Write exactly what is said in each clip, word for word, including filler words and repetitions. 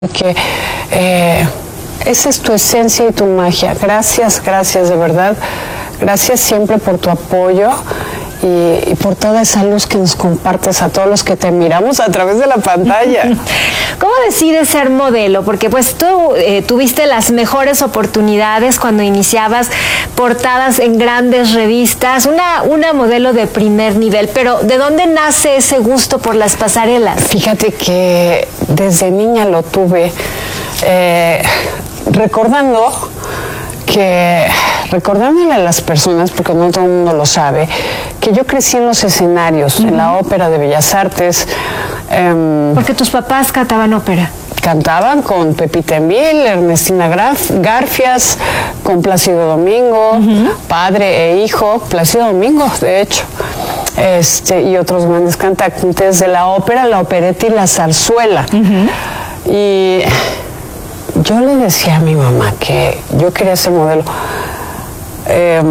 que eh, esa es tu esencia y tu magia. Gracias, gracias de verdad. Gracias siempre por tu apoyo y, y por toda esa luz que nos compartes a todos los que te miramos a través de la pantalla. ¿Cómo decides ser modelo? Porque pues tú eh, tuviste las mejores oportunidades cuando iniciabas, portadas en grandes revistas, una, una modelo de primer nivel, pero ¿de dónde nace ese gusto por las pasarelas? Fíjate que desde niña lo tuve, eh, recordando que, recordándole a las personas, porque no todo el mundo lo sabe, que yo crecí en los escenarios, uh-huh. en la Ópera de Bellas Artes. Eh, porque tus papás cantaban ópera. Cantaban con Pepita Emil, Ernestina Graf, Garfias, con Plácido Domingo, uh-huh. padre e hijo, Plácido Domingo, de hecho, este, y otros grandes cantantes de la ópera, la opereta y la zarzuela. Uh-huh. Y yo le decía a mi mamá que yo quería ser modelo. Eh,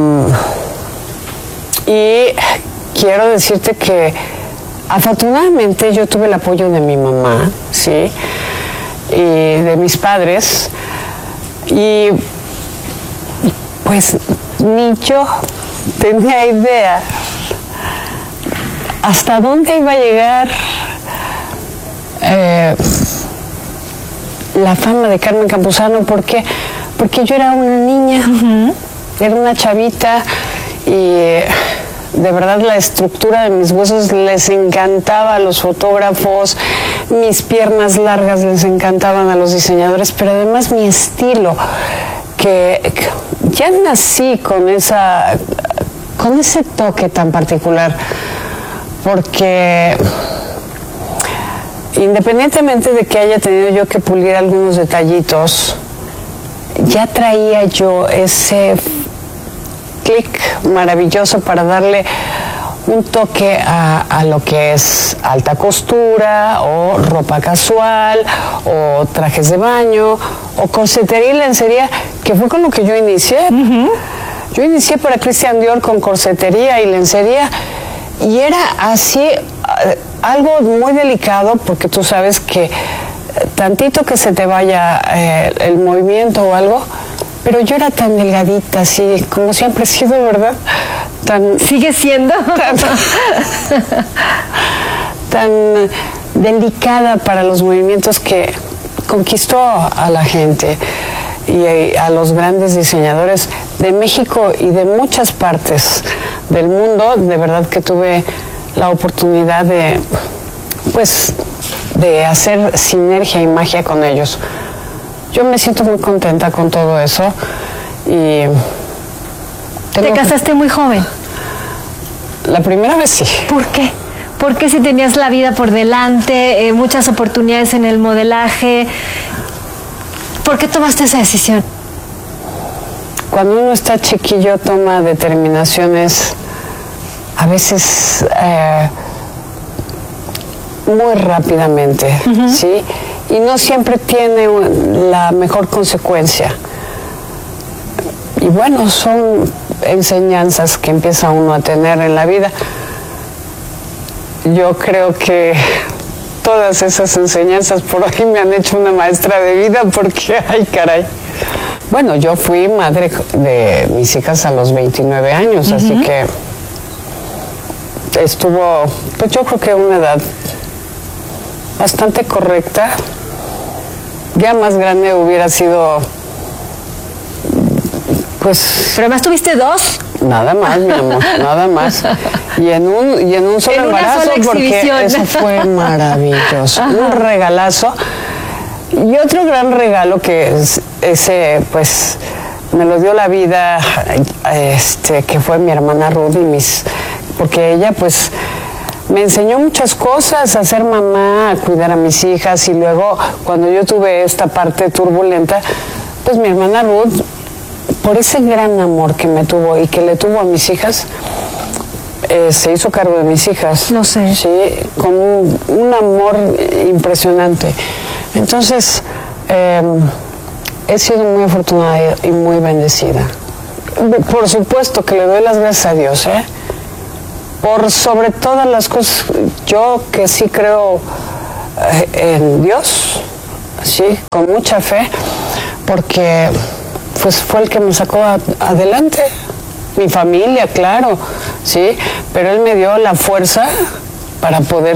y quiero decirte que afortunadamente yo tuve el apoyo de mi mamá, ¿sí? Y de mis padres. Y pues ni yo tenía idea hasta dónde iba a llegar eh, la fama de Carmen Campuzano. ¿Por qué? Porque yo era una niña, uh-huh. era una chavita y eh, de verdad la estructura de mis huesos les encantaba a los fotógrafos, mis piernas largas les encantaban a los diseñadores, pero además mi estilo, que, que ya nací con esa, con ese toque tan particular, porque independientemente de que haya tenido yo que pulir algunos detallitos, ya traía yo ese clic maravilloso para darle un toque a, a lo que es alta costura o ropa casual o trajes de baño o corsetería y lencería, que fue con lo que yo inicié. Uh-huh. Yo inicié para Christian Dior con corsetería y lencería y era así algo muy delicado, porque tú sabes que tantito que se te vaya eh, el movimiento o algo, pero yo era tan delgadita, así como siempre he sido, ¿verdad? Tan, ¿sigue siendo? Tan, tan delicada para los movimientos, que conquistó a la gente y a los grandes diseñadores de México y de muchas partes del mundo. De verdad que tuve la oportunidad de, pues, de hacer sinergia y magia con ellos. Yo me siento muy contenta con todo eso y... ¿Te casaste muy joven? La primera vez sí. ¿Por qué? Porque si tenías la vida por delante, eh, muchas oportunidades en el modelaje, ¿por qué tomaste esa decisión? Cuando uno está chiquillo toma determinaciones a veces eh, muy rápidamente, uh-huh. ¿sí? Y no siempre tiene la mejor consecuencia. Y bueno, son enseñanzas que empieza uno a tener en la vida. Yo creo que todas esas enseñanzas por hoy me han hecho una maestra de vida, porque, ay, caray. Bueno, yo fui madre de mis hijas a los veintinueve años, uh-huh. así que estuvo, pues yo creo que una edad bastante correcta. Ya más grande hubiera sido, pues... ¿Pero además tuviste dos? Nada más, mi amor, nada más. Y en un, y en un solo en embarazo, sola porque eso fue maravilloso. Ajá. Un regalazo. Y otro gran regalo que es ese, pues, me lo dio la vida, este, que fue mi hermana Ruth, y mis, porque ella, pues, me enseñó muchas cosas, a ser mamá, a cuidar a mis hijas, y luego cuando yo tuve esta parte turbulenta, pues mi hermana Ruth, por ese gran amor que me tuvo y que le tuvo a mis hijas, eh, se hizo cargo de mis hijas. No sé. Sí, con un, un amor impresionante. Entonces, eh, he sido muy afortunada y muy bendecida. Por supuesto que le doy las gracias a Dios, ¿eh? Por sobre todas las cosas, yo que sí creo eh, en Dios, sí, con mucha fe, porque pues fue el que me sacó a, adelante. Mi familia, claro, sí, pero él me dio la fuerza para poder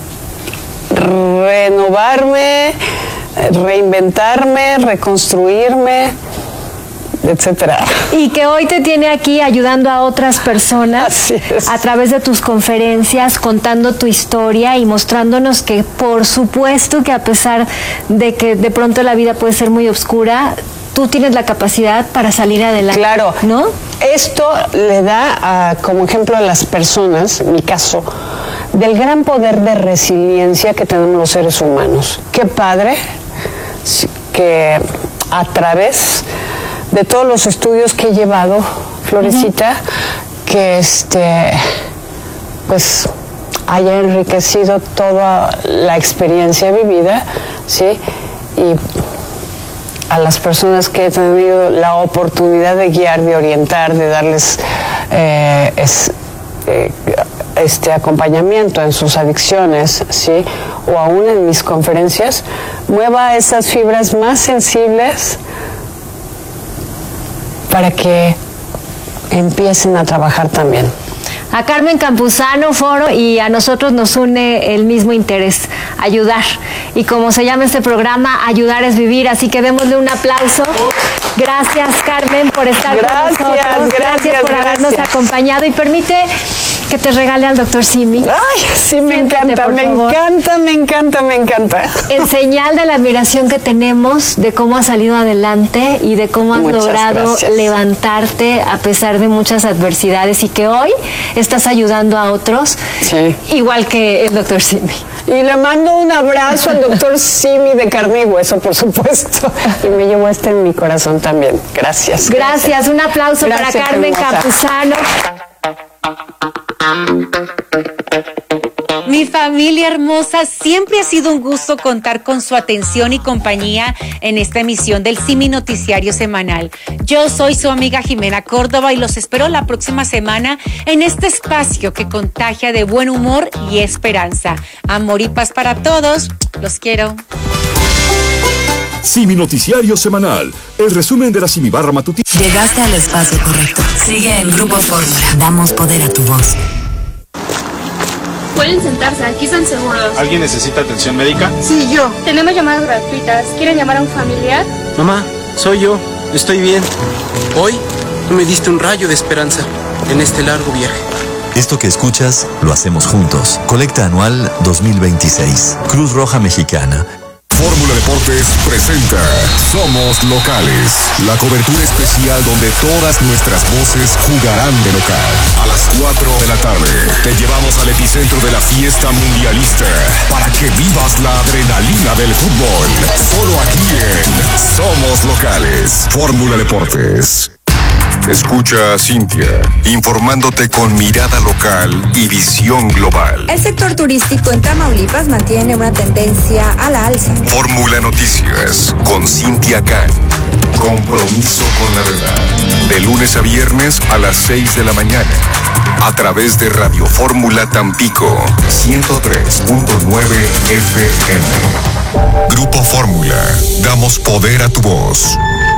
renovarme, reinventarme, reconstruirme, etcétera. Y que hoy te tiene aquí ayudando a otras personas. Así es. A través de tus conferencias, contando tu historia y mostrándonos que por supuesto que a pesar de que de pronto la vida puede ser muy oscura, tú tienes la capacidad para salir adelante. Claro, ¿no? Esto le da uh, como ejemplo a las personas, en mi caso, del gran poder de resiliencia que tenemos los seres humanos. Qué padre que a través de todos los estudios que he llevado, Florecita, uh-huh. que este, pues haya enriquecido toda la experiencia vivida, ¿sí? Y a las personas que he tenido la oportunidad de guiar, de orientar, de darles eh, es, eh, este acompañamiento en sus adicciones, ¿sí? O aún en mis conferencias, mueva esas fibras más sensibles para que empiecen a trabajar también. A Carmen Campuzano, Foro, y a nosotros nos une el mismo interés, ayudar. Y como se llama este programa, ayudar es vivir, así que démosle un aplauso. Gracias, Carmen, por estar gracias, con nosotros. Gracias, gracias por gracias. habernos acompañado. Y permite que te regale al doctor Simi. Ay, sí, me Siéntate, encanta, me favor. encanta, me encanta, me encanta. En señal de la admiración que tenemos de cómo has salido adelante y de cómo has Muchas logrado gracias. levantarte a pesar de muchas adversidades y que hoy estás ayudando a otros, sí. igual que el doctor Simi. Y le mando un abrazo al doctor Simi de carne y hueso, por supuesto. Y me llevo este en mi corazón también. Gracias. Gracias. gracias. Un aplauso gracias, para Carmen hermosa. Campuzano. Mi familia hermosa, siempre ha sido un gusto contar con su atención y compañía en esta emisión del Simi Noticiario Semanal. Yo soy su amiga Jimena Córdoba y los espero la próxima semana en este espacio que contagia de buen humor y esperanza. Amor y paz para todos. Los quiero. Simi Noticiario Semanal, el resumen de la Simi Barra Matutina. Llegaste al espacio correcto. Sigue en Grupo Fórmula. Damos poder a tu voz. Pueden sentarse, aquí están seguros. ¿Alguien necesita atención médica? Sí, yo. Tenemos llamadas gratuitas. ¿Quieren llamar a un familiar? Mamá, soy yo. Estoy bien. Hoy me diste un rayo de esperanza en este largo viaje. Esto que escuchas, lo hacemos juntos. Colecta anual dos mil veintiséis. Cruz Roja Mexicana. Fórmula Deportes presenta Somos Locales, la cobertura especial donde todas nuestras voces jugarán de local. A las cuatro de la tarde te llevamos al epicentro de la fiesta mundialista para que vivas la adrenalina del fútbol. Solo aquí en Somos Locales. Fórmula Deportes. Escucha a Cintia, informándote con mirada local y visión global. El sector turístico en Tamaulipas mantiene una tendencia a la alza. Fórmula Noticias con Cintia Can. Compromiso con la verdad. De lunes a viernes a las seis de la mañana. A través de Radio Fórmula Tampico ciento tres punto nueve F M. Grupo Fórmula. Damos poder a tu voz.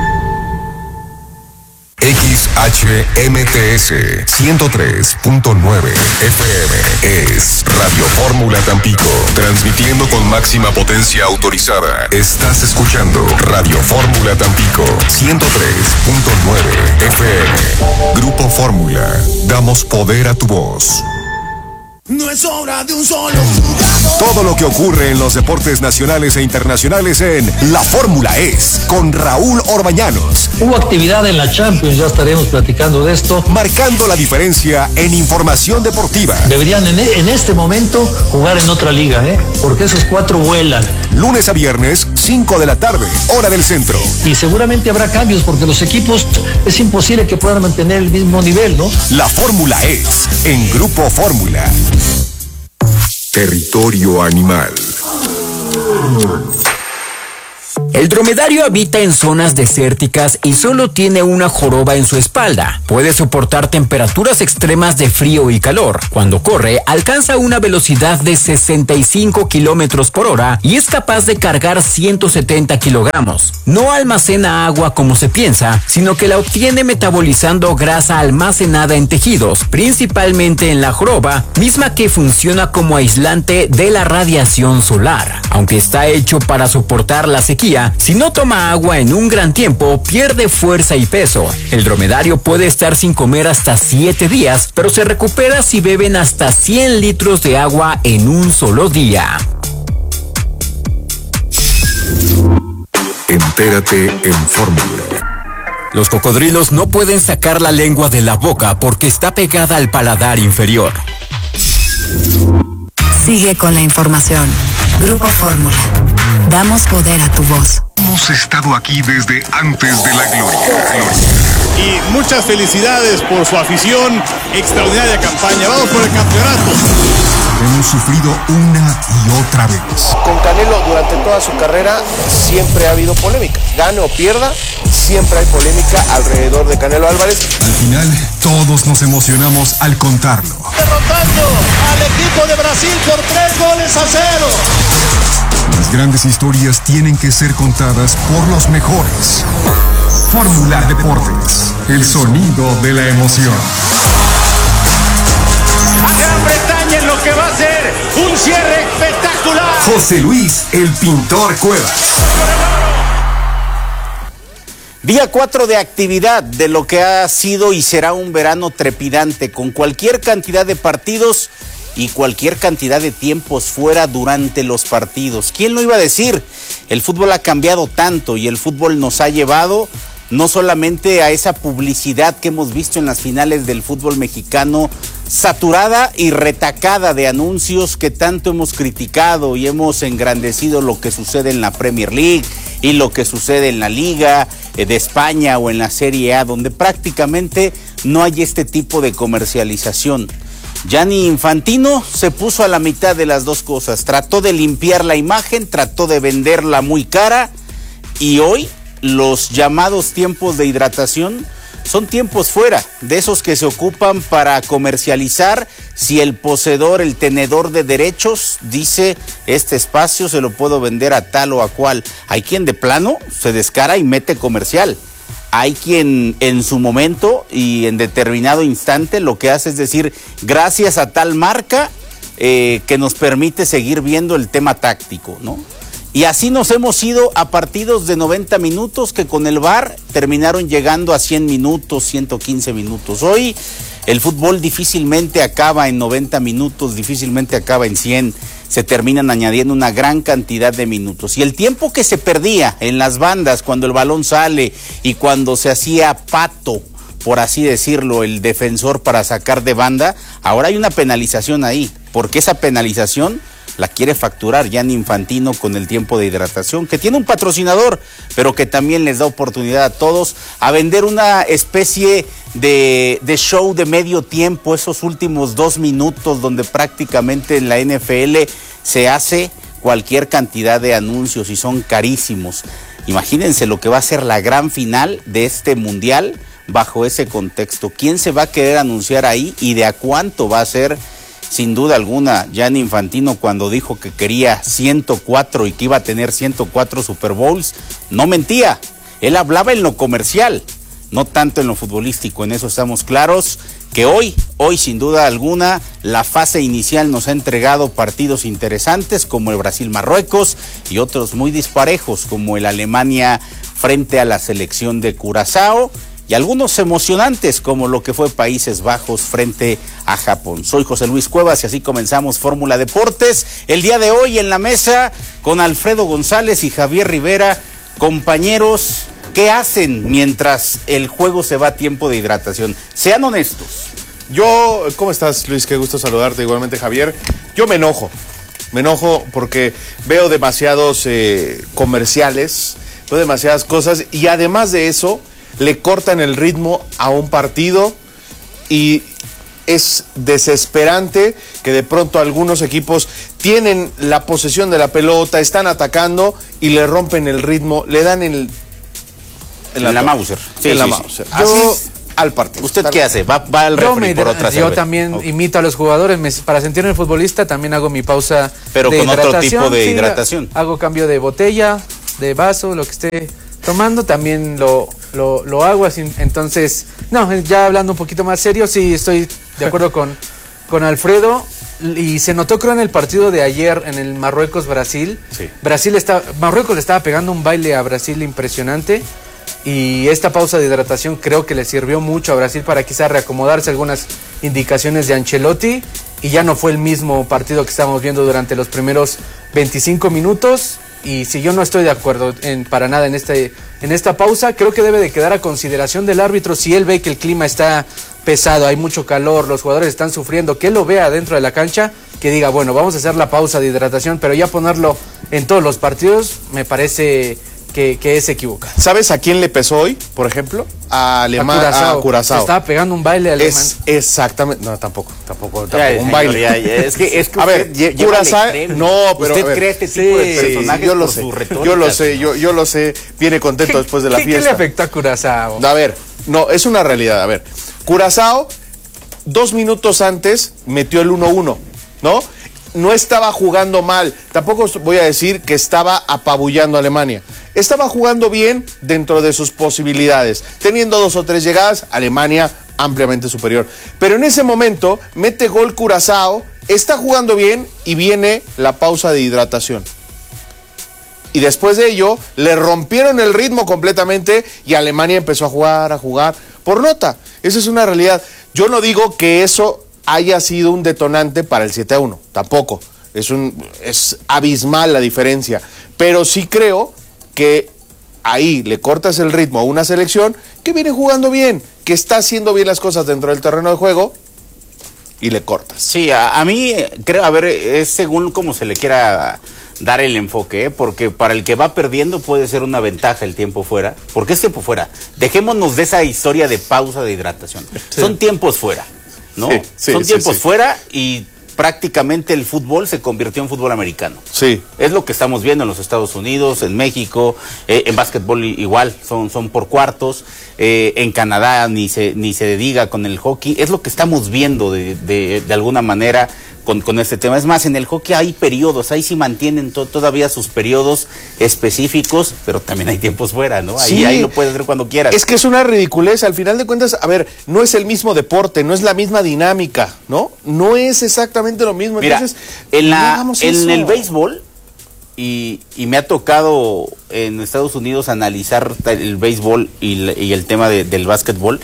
X H M T S ciento tres punto nueve F M es Radio Fórmula Tampico, transmitiendo con máxima potencia autorizada. Estás escuchando Radio Fórmula Tampico ciento tres punto nueve F M. Grupo Fórmula, damos poder a tu voz. No es obra de un solo jugador. Todo lo que ocurre en los deportes nacionales e internacionales en La Fórmula Es, con Raúl Orbañanos. Hubo actividad en la Champions, ya estaremos platicando de esto. Marcando la diferencia en información deportiva. Deberían en, en este momento jugar en otra liga, ¿eh? Porque esos cuatro vuelan. Lunes a viernes, cinco de la tarde, hora del centro. Y seguramente habrá cambios porque los equipos es imposible que puedan mantener el mismo nivel, ¿no? La Fórmula Es, en Grupo Fórmula. Territorio Animal. El dromedario habita en zonas desérticas y solo tiene una joroba en su espalda. Puede soportar temperaturas extremas de frío y calor. Cuando corre, alcanza una velocidad de sesenta y cinco kilómetros por hora y es capaz de cargar ciento setenta kilogramos. No almacena agua como se piensa, sino que la obtiene metabolizando grasa almacenada en tejidos, principalmente en la joroba, misma que funciona como aislante de la radiación solar. Aunque está hecho para soportar la sequía, si no toma agua en un gran tiempo, pierde fuerza y peso. El dromedario puede estar sin comer hasta siete días, pero se recupera si beben hasta cien litros de agua en un solo día. Entérate en Fórmula. Los cocodrilos no pueden sacar la lengua de la boca porque está pegada al paladar inferior. Sigue con la información. Grupo Fórmula. Damos poder a tu voz. Hemos estado aquí desde antes de la gloria. Y muchas felicidades por su afición. Extraordinaria campaña. Vamos por el campeonato. Hemos sufrido una y otra vez. Con Canelo durante toda su carrera siempre ha habido polémica. Gane o pierda, siempre hay polémica alrededor de Canelo Álvarez. Al final, todos nos emocionamos al contarlo. Derrotando al equipo de Brasil por tres goles a cero. Las grandes historias tienen que ser contadas por los mejores. Fórmula Deportes, el sonido de la emoción. Gran Bretaña en lo que va a ser un cierre espectacular. José Luis, el pintor Cuevas. Día cuatro de actividad de lo que ha sido y será un verano trepidante, con cualquier cantidad de partidos y cualquier cantidad de tiempos fuera durante los partidos. ¿Quién lo iba a decir? El fútbol ha cambiado tanto y el fútbol nos ha llevado no solamente a esa publicidad que hemos visto en las finales del fútbol mexicano, saturada y retacada de anuncios que tanto hemos criticado y hemos engrandecido lo que sucede en la Premier League y lo que sucede en la Liga de España o en la Serie A, donde prácticamente no hay este tipo de comercialización. Gianni Infantino se puso a la mitad de las dos cosas, trató de limpiar la imagen, trató de venderla muy cara y hoy los llamados tiempos de hidratación son tiempos fuera, de esos que se ocupan para comercializar si el poseedor, el tenedor de derechos dice este espacio se lo puedo vender a tal o a cual. Hay quien de plano se descara y mete comercial. Hay quien en su momento y en determinado instante lo que hace es decir, gracias a tal marca eh, que nos permite seguir viendo el tema táctico, ¿no? Y así nos hemos ido a partidos de noventa minutos que con el V A R terminaron llegando a cien minutos, ciento quince minutos. Hoy el fútbol difícilmente acaba en noventa minutos, difícilmente acaba en cien. Se terminan añadiendo una gran cantidad de minutos. Y el tiempo que se perdía en las bandas cuando el balón sale y cuando se hacía pato, por así decirlo, el defensor para sacar de banda, ahora hay una penalización ahí, porque esa penalización la quiere facturar Gianni Infantino con el tiempo de hidratación, que tiene un patrocinador, pero que también les da oportunidad a todos a vender una especie de, de show de medio tiempo, esos últimos dos minutos donde prácticamente en la N F L se hace cualquier cantidad de anuncios y son carísimos. Imagínense lo que va a ser la gran final de este mundial bajo ese contexto. ¿Quién se va a querer anunciar ahí y de a cuánto va a ser? Sin duda alguna, Gianni Infantino cuando dijo que quería ciento cuatro y que iba a tener ciento cuatro Super Bowls, no mentía. Él hablaba en lo comercial, no tanto en lo futbolístico. En eso estamos claros que hoy, hoy sin duda alguna, la fase inicial nos ha entregado partidos interesantes como el Brasil-Marruecos y otros muy disparejos como el Alemania frente a la selección de Curazao. Y algunos emocionantes como lo que fue Países Bajos frente a Japón. Soy José Luis Cuevas y así comenzamos Fórmula Deportes. El día de hoy en la mesa con Alfredo González y Javier Rivera. Compañeros, ¿qué hacen mientras el juego se va a tiempo de hidratación? Sean honestos. Yo, ¿cómo estás, Luis? Qué gusto saludarte, igualmente Javier. Yo me enojo, me enojo porque veo demasiados eh, comerciales, veo demasiadas cosas y además de eso le cortan el ritmo a un partido y es desesperante que de pronto algunos equipos tienen la posesión de la pelota, están atacando y le rompen el ritmo, le dan el... En la, la Mauser. Sí, en la sí, Mauser. Sí. Así yo, al partido. ¿Usted qué hace? ¿Va, va al refri por otra Yo también okay. imito a los jugadores. Me, para sentirme futbolista también hago mi pausa Pero de con hidratación. otro tipo de sí, hidratación. Hago cambio de botella, de vaso, lo que esté tomando, también lo, lo, lo hago así. Entonces, no, ya hablando un poquito más serio, sí estoy de acuerdo con, con Alfredo. Y se notó, creo, en el partido de ayer, en el Marruecos-Brasil. Sí. Brasil está, Marruecos le estaba pegando un baile a Brasil impresionante. Y esta pausa de hidratación creo que le sirvió mucho a Brasil para quizás reacomodarse algunas indicaciones de Ancelotti. Y ya no fue el mismo partido que estábamos viendo durante los primeros veinticinco minutos. Y si yo no estoy de acuerdo en, para nada en, este, en esta pausa, creo que debe de quedar a consideración del árbitro si él ve que el clima está pesado, hay mucho calor, los jugadores están sufriendo, que él lo vea dentro de la cancha, que diga, bueno, vamos a hacer la pausa de hidratación, pero ya ponerlo en todos los partidos me parece que, que es equivocado. ¿Sabes a quién le pesó hoy, por ejemplo? A Alemania, a Curazao. Se estaba pegando un baile alemán. Es exactamente, no, tampoco, tampoco, tampoco ya, un señor, baile. Ya, ya, es que, es que a ver, Curazao, no, pero usted a ver, cree este tipo sí, de personajes yo lo por sé, su retórica. Yo lo sé, yo, yo lo sé, viene contento después de la ¿Qué, fiesta. ¿Qué le afectó a Curazao? A ver, no, es una realidad, a ver, Curazao, dos minutos antes, metió el uno uno, ¿no? No estaba jugando mal, tampoco voy a decir que estaba apabullando a Alemania. Estaba jugando bien dentro de sus posibilidades, teniendo dos o tres llegadas, Alemania ampliamente superior. Pero en ese momento mete gol Curazao, está jugando bien y viene la pausa de hidratación. Y después de ello le rompieron el ritmo completamente y Alemania empezó a jugar, a jugar por nota. Esa es una realidad. Yo no digo que eso haya sido un detonante para el siete a uno, tampoco. Es, un, es abismal la diferencia. Pero sí creo que ahí le cortas el ritmo a una selección que viene jugando bien, que está haciendo bien las cosas dentro del terreno de juego y le cortas. Sí, a, a mí, creo, a ver, es según cómo se le quiera dar el enfoque, ¿eh? Porque para el que va perdiendo puede ser una ventaja el tiempo fuera. ¿Por qué es tiempo fuera? Dejémonos de esa historia de pausa de hidratación. Sí. Son tiempos fuera, ¿no? Sí, sí, Son tiempos sí, sí. fuera y prácticamente el fútbol se convirtió en fútbol americano. Sí. Es lo que estamos viendo en los Estados Unidos, en México, eh, en básquetbol igual, son, son por cuartos, eh, en Canadá ni se, ni se diga con el hockey, es lo que estamos viendo de, de, de alguna manera con, con este tema. Es más, en el hockey hay periodos, ahí sí mantienen to, todavía sus periodos específicos, pero también hay tiempos fuera, ¿no? Ahí, sí. ahí lo puedes hacer cuando quieras. Es que es una ridiculez, al final de cuentas, a ver, no es el mismo deporte, no es la misma dinámica, ¿no? No es exactamente lo mismo. Mira, entonces, en, la, en el béisbol, y, y me ha tocado en Estados Unidos analizar el béisbol y, y el tema de, del básquetbol,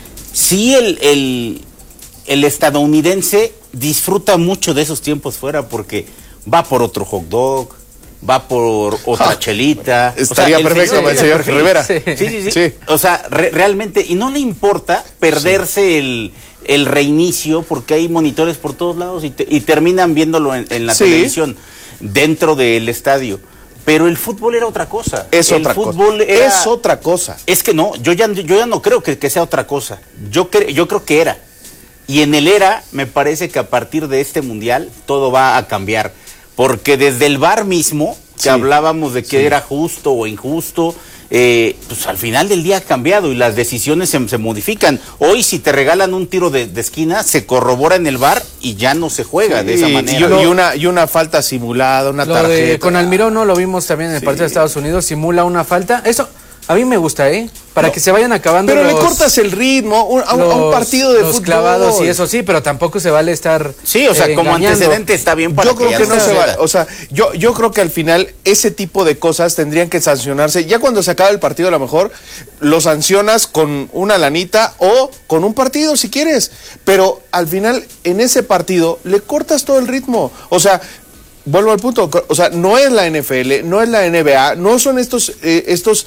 sí el, el, el estadounidense disfruta mucho de esos tiempos fuera porque va por otro hot dog, va por otra ah, chelita. Estaría o sea, perfecto para el señor Rivera. Sí, sí, sí. sí. O sea, re, realmente, y no le importa perderse sí. el, el reinicio porque hay monitores por todos lados y, te, y terminan viéndolo en, en la sí. televisión dentro del estadio. Pero el fútbol era otra cosa. Es el otra fútbol cosa. Era, es otra cosa. Es que no, yo ya, yo ya no creo que, que sea otra cosa. Yo, cre, yo creo que era. Y en el era, me parece que a partir de este mundial todo va a cambiar. Porque desde el V A R mismo, que sí. hablábamos de que sí. era justo o injusto, eh, pues al final del día ha cambiado y las decisiones se, se modifican. Hoy si te regalan un tiro de, de esquina, se corrobora en el V A R y ya no se juega sí. de esa manera. Y, y, una, y una falta simulada, una lo tarjeta. De, con Almirón, ¿no? Lo vimos también en el sí. partido de Estados Unidos, simula una falta. Eso... A mí me gusta, ¿eh? Para no, que se vayan acabando pero los... Pero le cortas el ritmo un, a, los, a un partido de los fútbol. clavados y eso sí, pero tampoco se vale estar Sí, o sea, eh, como engañando. Antecedente está bien para Yo creo que, que no se vale. O sea, yo, yo creo que al final ese tipo de cosas tendrían que sancionarse. Ya cuando se acaba el partido, a lo mejor lo sancionas con una lanita o con un partido si quieres. Pero al final, en ese partido, le cortas todo el ritmo. O sea... Vuelvo al punto, o sea, no es la N F L, no es la N B A, no son estos, eh, estos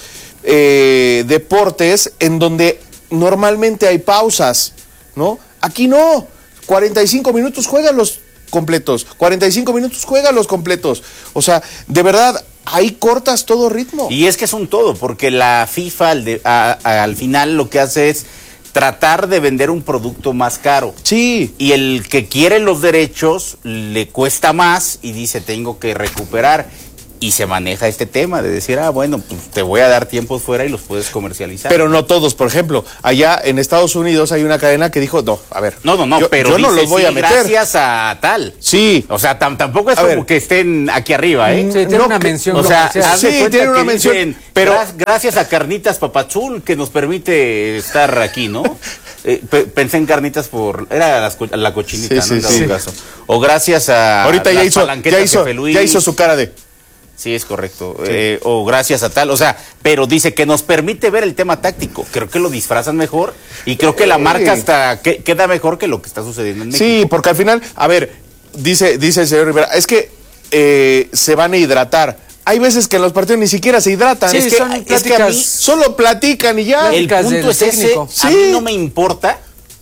eh, deportes en donde normalmente hay pausas, ¿no? Aquí no, cuarenta y cinco minutos juegan los completos, cuarenta y cinco minutos juegan los completos, o sea, de verdad, ahí cortas todo ritmo. Y es que es un todo, porque la FIFA al, de, a, a, al final lo que hace es tratar de vender un producto más caro. Sí. Y el que quiere los derechos le cuesta más y dice, tengo que recuperar. Y se maneja este tema de decir, ah, bueno, pues te voy a dar tiempos fuera y los puedes comercializar. Pero no todos, por ejemplo, allá en Estados Unidos hay una cadena que dijo, no, a ver. No, no, no, yo, pero yo dice, no los voy sí, a meter. Gracias a tal. Sí. O sea, tam, tampoco es a como ver. que estén aquí arriba, ¿eh? Sí, tiene no, una mención. O sea, haz de sí, cuenta tiene una que mención, dicen, pero "Gra- gracias a Carnitas Papazul que nos permite estar aquí, ¿no?" Eh, pe- pensé en Carnitas por... Era las co- la cochinita, Sí, ¿no? En sí, dado sí. caso. O gracias a ahorita ya las hizo, palanquetas ya hizo, Jefe Luis. ya hizo su cara de... Sí, es correcto. Sí. Eh, o gracias a tal, o sea, pero dice que nos permite ver el tema táctico. Creo que lo disfrazan mejor y creo que la marca hasta que, queda mejor que lo que está sucediendo en México. Sí, porque al final, a ver, dice, dice el señor Rivera, es que eh, se van a hidratar. Hay veces que en los partidos ni siquiera se hidratan. Sí, es, que, son es que a mí solo platican y ya. El punto es ese, sí. a mí no me importa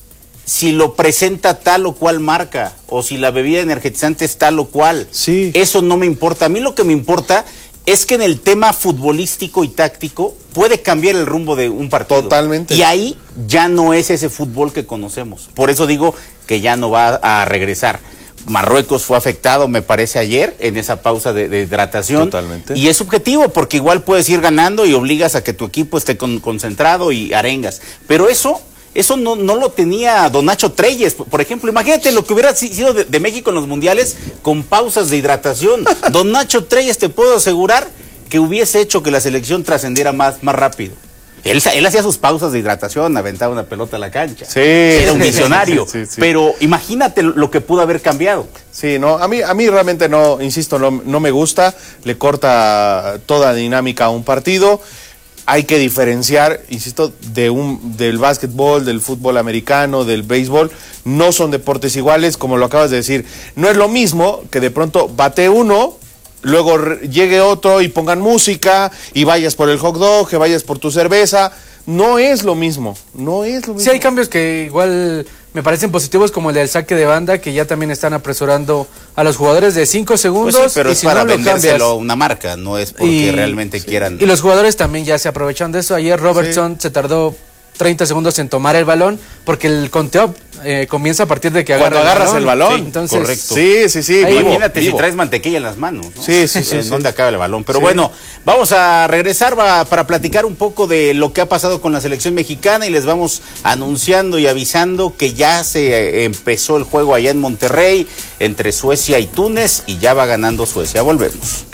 si lo presenta tal o cual marca o si la bebida energizante es tal o cual. Sí. Eso no me importa. A mí lo que me importa es que en el tema futbolístico y táctico puede cambiar el rumbo de un partido. Totalmente. Y ahí ya no es ese fútbol que conocemos. Por eso digo que ya no va a regresar. Marruecos fue afectado, me parece, ayer en esa pausa de, de hidratación. Totalmente. Y es subjetivo porque igual puedes ir ganando y obligas a que tu equipo esté con, concentrado y arengas. Pero eso... Eso no, no lo tenía Don Nacho Treyes, por ejemplo. Imagínate lo que hubiera sido de, de México en los mundiales con pausas de hidratación. Don Nacho Treyes, te puedo asegurar que hubiese hecho que la selección trascendiera más, más rápido. Él, él hacía sus pausas de hidratación, aventaba una pelota a la cancha. Sí. Era un visionario. Sí, sí, sí. Pero imagínate lo que pudo haber cambiado. Sí, no, a mí, a mí realmente no, insisto, no, no me gusta. Le corta toda dinámica a un partido. Hay que diferenciar, insisto, de un del básquetbol, del fútbol americano, del béisbol. No son deportes iguales, como lo acabas de decir. No es lo mismo que de pronto bate uno, luego llegue otro y pongan música y vayas por el hot dog, que vayas por tu cerveza. No es lo mismo, no es lo mismo. Sí, hay cambios que igual me parecen positivos, como el del saque de banda, que ya también están apresurando a los jugadores de cinco segundos. Pues sí, pero y es si para no lo vendérselo a cambias, una marca, no es porque y, realmente sí. quieran. Y los jugadores también ya se aprovechan de eso. Ayer Robertson sí. se tardó treinta segundos en tomar el balón, porque el conteo eh, comienza a partir de que Cuando agarra agarras el balón. el balón. Sí, entonces, correcto. Sí, sí, sí. Ahí, vivo, imagínate vivo. si traes mantequilla en las manos, ¿no? Sí, sí, sí. ¿En sí. dónde acaba el balón? Pero sí. bueno, vamos a regresar va, para platicar un poco de lo que ha pasado con la selección mexicana y les vamos anunciando y avisando que ya se empezó el juego allá en Monterrey entre Suecia y Túnez y ya va ganando Suecia. Volvemos.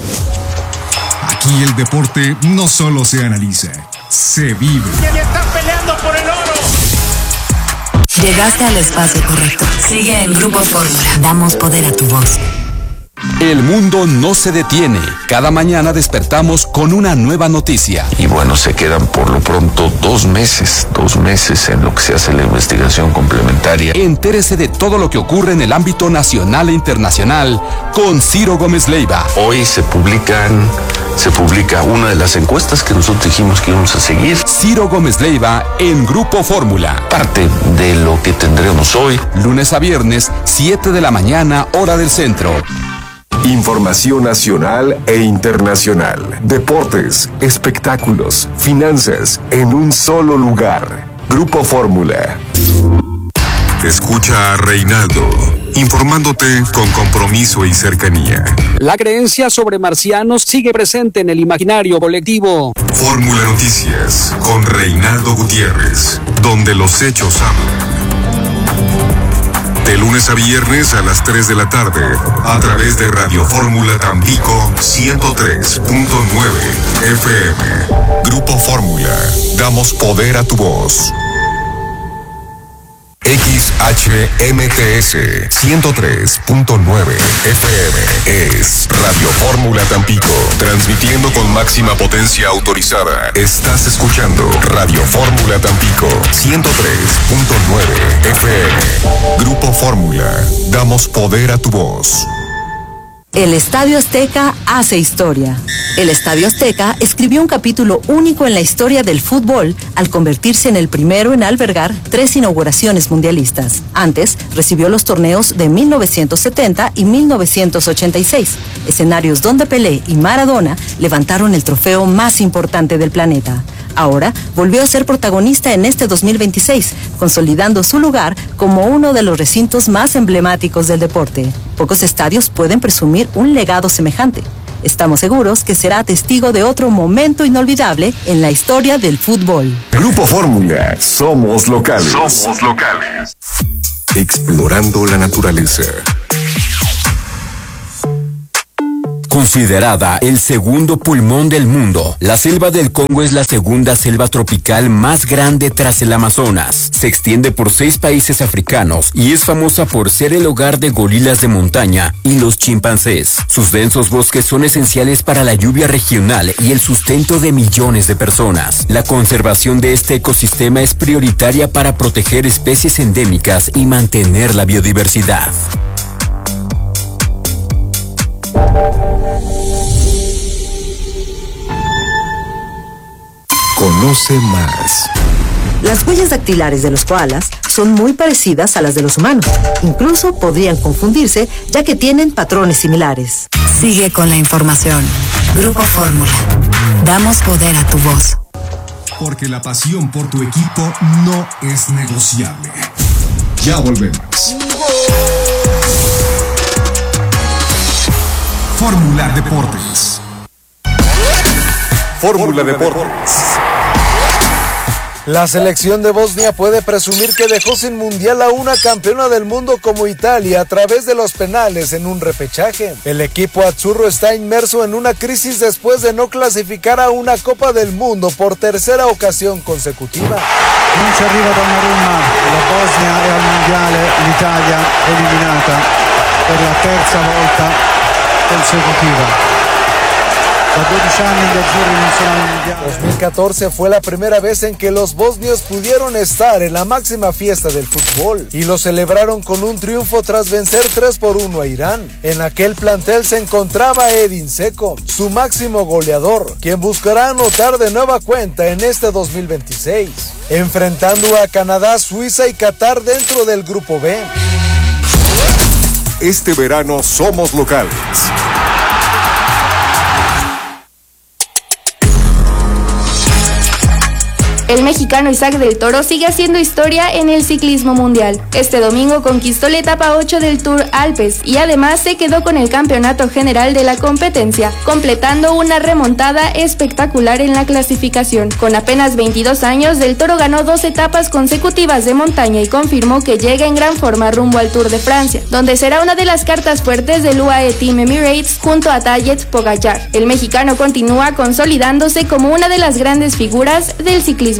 Aquí el deporte no solo se analiza, se vive. ¡Están peleando por el oro! Llegaste al espacio correcto. Sigue en Grupo Fórmula. Damos poder a tu voz. El mundo no se detiene. Cada mañana despertamos con una nueva noticia. Y bueno, se quedan por lo pronto dos meses, dos meses en lo que se hace la investigación complementaria. Entérese de todo lo que ocurre en el ámbito nacional e internacional con Ciro Gómez Leiva. Hoy se publican, se publica una de las encuestas que nosotros dijimos que íbamos a seguir. Ciro Gómez Leiva en Grupo Fórmula. Parte de lo que tendremos hoy. Lunes a viernes, siete de la mañana, hora del centro. Información nacional e internacional. Deportes, espectáculos, finanzas, en un solo lugar. Grupo Fórmula. Escucha a Reinaldo, informándote con compromiso y cercanía. La creencia sobre marcianos sigue presente en el imaginario colectivo. Fórmula Noticias, con Reinaldo Gutiérrez, donde los hechos hablan. De lunes a viernes a las tres de la tarde, a través de Radio Fórmula Tampico ciento tres punto nueve F M. Grupo Fórmula, damos poder a tu voz. X H M T S ciento tres punto nueve F M es Radio Fórmula Tampico, transmitiendo con máxima potencia autorizada. Estás escuchando Radio Fórmula Tampico ciento tres punto nueve F M. Grupo Fórmula, damos poder a tu voz. El Estadio Azteca hace historia. El Estadio Azteca escribió un capítulo único en la historia del fútbol al convertirse en el primero en albergar tres inauguraciones mundialistas. Antes, recibió los torneos de mil novecientos setenta y mil novecientos ochenta y seis, escenarios donde Pelé y Maradona levantaron el trofeo más importante del planeta. Ahora volvió a ser protagonista en este dos mil veintiséis, consolidando su lugar como uno de los recintos más emblemáticos del deporte. Pocos estadios pueden presumir un legado semejante. Estamos seguros que será testigo de otro momento inolvidable en la historia del fútbol. Grupo Fórmula, somos locales. Somos locales. Explorando la naturaleza. Considerada el segundo pulmón del mundo, la selva del Congo es la segunda selva tropical más grande tras el Amazonas. Se extiende por seis países africanos y es famosa por ser el hogar de gorilas de montaña y los chimpancés. Sus densos bosques son esenciales para la lluvia regional y el sustento de millones de personas. La conservación de este ecosistema es prioritaria para proteger especies endémicas y mantener la biodiversidad. Conoce más. Las huellas dactilares de los koalas son muy parecidas a las de los humanos. Incluso podrían confundirse, ya que tienen patrones similares. Sigue con la información. Grupo Fórmula. Damos poder a tu voz. Porque la pasión por tu equipo no es negociable. Ya volvemos. Fórmula Deportes. Fórmula Deportes. La selección de Bosnia puede presumir que dejó sin mundial a una campeona del mundo como Italia a través de los penales en un repechaje. El equipo azzurro está inmerso en una crisis después de no clasificar a una Copa del Mundo por tercera ocasión consecutiva. Non ci arriva Donnarumma, la Bosnia è al mondiale, l'Italia eliminata per la terza volta consecutiva. dos mil catorce fue la primera vez en que los bosnios pudieron estar en la máxima fiesta del fútbol y lo celebraron con un triunfo tras vencer tres por uno a Irán. En aquel plantel se encontraba Edin Dzeko, su máximo goleador, quien buscará anotar de nueva cuenta en este dos mil veintiséis, enfrentando a Canadá, Suiza y Qatar dentro del grupo B. Este verano somos locales. El mexicano Isaac del Toro sigue haciendo historia en el ciclismo mundial. Este domingo conquistó la etapa ocho del Tour Alpes y además se quedó con el campeonato general de la competencia, completando una remontada espectacular en la clasificación. Con apenas veintidós años, del Toro ganó dos etapas consecutivas de montaña y confirmó que llega en gran forma rumbo al Tour de Francia, donde será una de las cartas fuertes del U A E Team Emirates junto a Tadej Pogačar. El mexicano continúa consolidándose como una de las grandes figuras del ciclismo